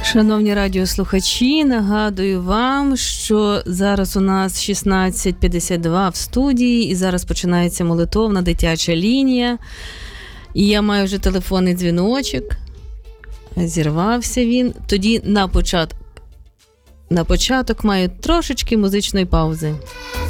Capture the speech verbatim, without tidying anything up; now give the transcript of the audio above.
Шановні радіослухачі, нагадую вам, що зараз у нас шістнадцять п'ятдесят два в студії, і зараз починається молитовна дитяча лінія. І я маю вже телефонний дзвіночок. Зірвався він. Тоді на початок, на початок маю трошечки музичної паузи.